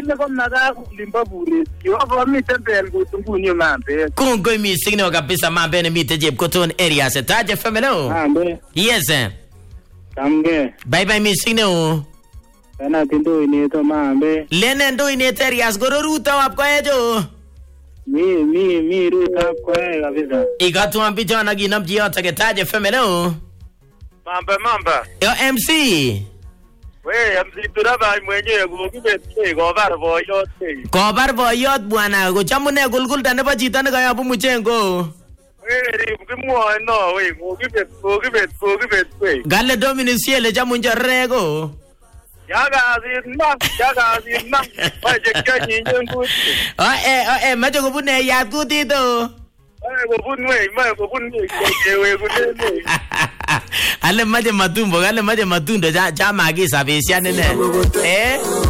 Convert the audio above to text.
Ko naga kulimba bure. Yo avamite bel kutunguni mambe. Kongoi missing neo kabisa mambe nemite Chepkoton area se Taach FM hello. Mambe. Yes. Tamge. Bye bye missing neo. Kana tindo ineto mambe. Lene ndo ineto areas gororuta wapko ejo. Mi ruta kwa kabisa. Ikatuwa picha na ginamji yote ke Taach FM hello. Mambe. Yo MC. We MC turaba mwenyewe kukibet kobar boyot. Kobar boyot bwana kochamune kulkulta nebo chito nekayabu Muchengo. We kimwoe no we kukibet we. Gale Dominic Siele chamunjo rego. Yagazin nam. Waje kanyi njenguti. Macho kubune ya kutito. Kobun we kunene. Ale maje matumbo, gale maje matundo cha magisa besiane ne.